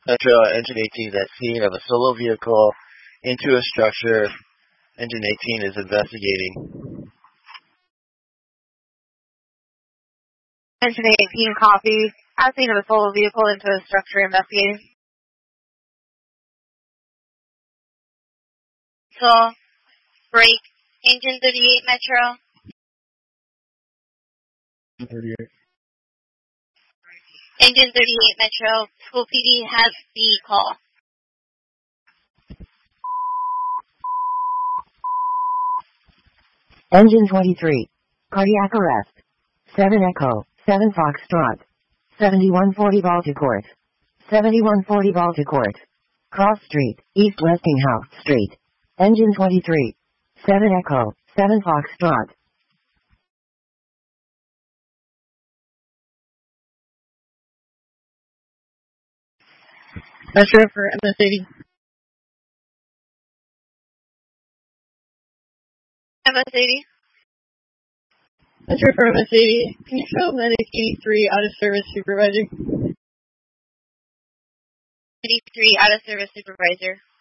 Metro Engine 18 is at scene of a solo vehicle into a structure. Engine 18 is investigating. Engine 18 copy. At scene of a solo vehicle into a structure investigating. So, break. Engine 38 Metro. 38. Engine 38 Metro. School PD has the call. Engine 23. Cardiac arrest. 7 Echo. 7 Foxtrot. 7140 Balticourt. 7140 Balticourt. Cross Street, East Westinghouse Street. Engine 23. 7 Echo. 7 Foxtrot. Metro for MS-80. MS-80. Metro for MS-80. Can you show Medic 83 out of service supervisor? 83 out of service supervisor.